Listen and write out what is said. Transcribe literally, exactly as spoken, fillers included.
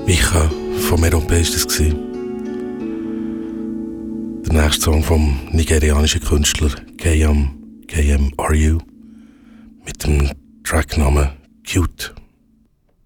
Micha von Merope war das. Der nächste Song vom nigerianischen Künstler K M, K M R U mit dem Tracknamen Cute.